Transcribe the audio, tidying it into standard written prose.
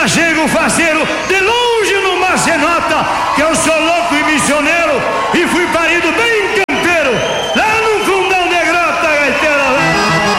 já chego faceiro, de longe no mar se nota que eu sou louco e missioneiro, e fui parido bem